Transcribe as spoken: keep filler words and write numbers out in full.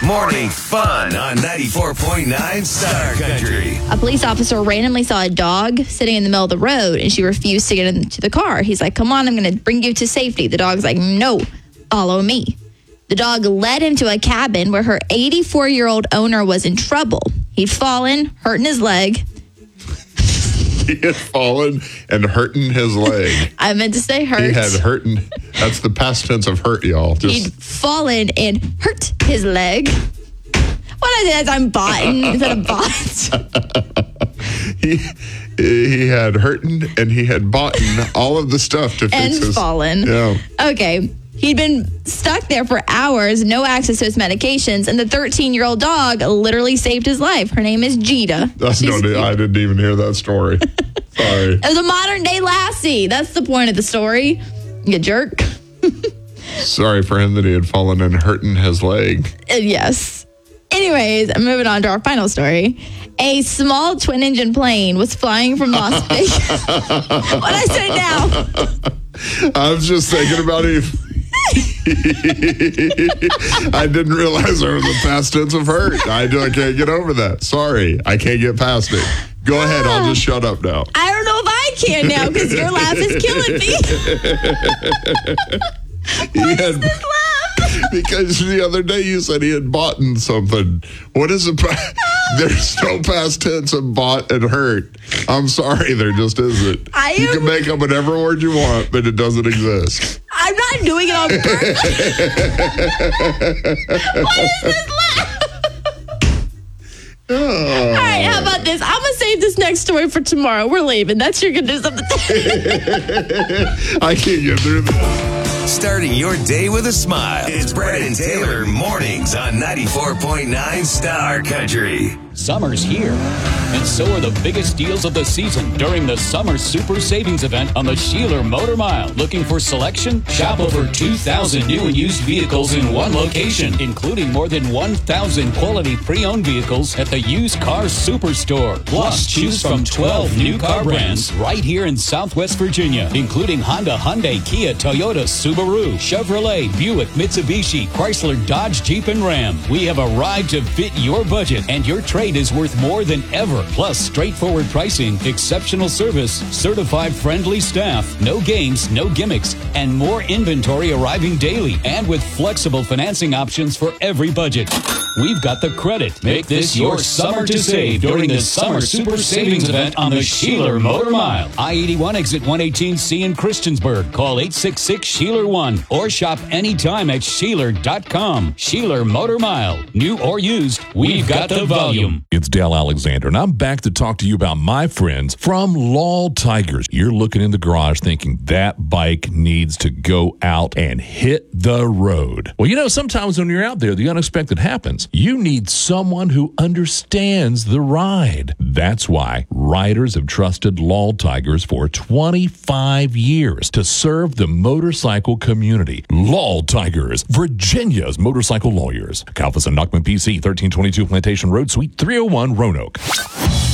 Morning fun on ninety-four point nine Star Country. A police officer randomly saw a dog sitting in the middle of the road and she refused to get into the car. He's like, come on, I'm going to bring you to safety. The dog's like, no, follow me. The dog led him to a cabin where her eighty-four-year-old owner was in trouble. He'd fallen, hurting his leg. He had fallen and hurting his leg. I meant to say hurt. He had hurting. That's the past tense of hurt, y'all. Just He'd fallen and hurt his leg. What I said is I'm botten instead of bot. he he had hurting and he had bought all of the stuff to fix And his fallen. Yeah. Okay. He'd been stuck there for hours, no access to his medications, and the thirteen-year-old dog literally saved his life. Her name is Jita. That's no, I didn't even hear that story. Sorry. It was a modern-day Lassie. That's the point of the story. You jerk. Sorry for him that he had fallen and hurting his leg. Uh, yes. Anyways, moving on to our final story. A small twin-engine plane was flying from Las Vegas. What I say now? I was just thinking about it. I didn't realize there was a past tense of hurt. I, I can't get over that. Sorry. I can't get past it. Go ahead. I'll just shut up now. I don't know if I can now because your laugh is killing me. What is this laugh? Because the other day you said he had bought something. What is it? There's no past tense of bought and hurt. I'm sorry, there just isn't. I you am, can make up whatever word you want, but it doesn't exist. I'm not doing it on purpose. What is this laugh? Oh. All right, how about this? I'm going to save this next story for tomorrow. We're leaving. That's your good news of the day. I can't get through this. Starting your day with a smile. It's Brad and Taylor mornings on ninety-four point nine Star Country. Summer's here, and so are the biggest deals of the season during the Summer Super Savings Event on the Sheeler Motor Mile. Looking for selection? Shop over two thousand new and used vehicles in one location, including more than one thousand quality pre-owned vehicles at the Used Car Superstore. Plus, choose from twelve new car brands right here in Southwest Virginia, including Honda, Hyundai, Kia, Toyota, Subaru, Chevrolet, Buick, Mitsubishi, Chrysler, Dodge, Jeep, and Ram. We have a ride to fit your budget, and your trade is worth more than ever. Plus, straightforward pricing, exceptional service, certified friendly staff, no games, no gimmicks, and more inventory arriving daily, and with flexible financing options for every budget. We've got the credit. Make this your summer to save during the Summer Super Savings Event on the Sheeler Motor Mile. I eighty-one exit one eighteen C in Christiansburg. Call eight six six, Sheeler one or shop anytime at Sheeler dot com. Sheeler Motor Mile. New or used, we've got the volume. It's Dale Alexander, and I'm back to talk to you about my friends from Lal Tigers. You're looking in the garage thinking that bike needs to go out and hit the road. Well, you know, sometimes when you're out there, the unexpected happens. You need someone who understands the ride. That's why riders have trusted Lal Tigers for twenty-five years to serve the motorcycle community. Lal Tigers, Virginia's motorcycle lawyers. Kalfas and Nachman P C, thirteen twenty-two Plantation Road, Suite three oh one, Roanoke.